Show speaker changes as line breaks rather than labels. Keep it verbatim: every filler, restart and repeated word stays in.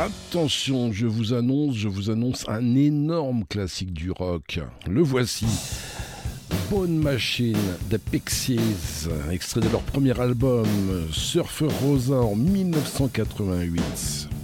Attention, je vous annonce, je vous annonce un énorme classique du rock. Le voici. Bone Machine des Pixies, extrait de leur premier album Surfer Rosa en mille neuf cent quatre-vingt-huit.